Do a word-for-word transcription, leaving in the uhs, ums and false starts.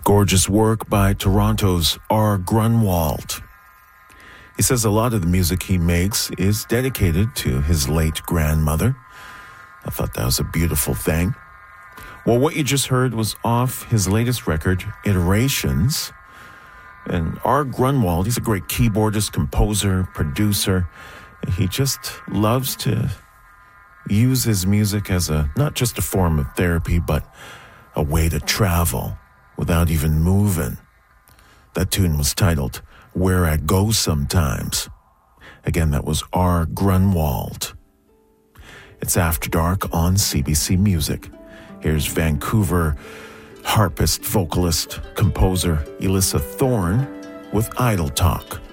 Gorgeous work by Toronto's R. Grunwald. He says a lot of the music he makes is dedicated to his late grandmother. I thought that was a beautiful thing. Well, what you just heard was off his latest record, Iterations. And R. Grunwald, he's a great keyboardist, composer, producer. He just loves to use his music as a, not just a form of therapy, but a way to travel without even moving. That tune was titled Where I Go Sometimes. Again, that was R. Grunwald. It's After Dark on C B C Music. Here's Vancouver harpist, vocalist, composer Elissa Thorne with Idle Talk.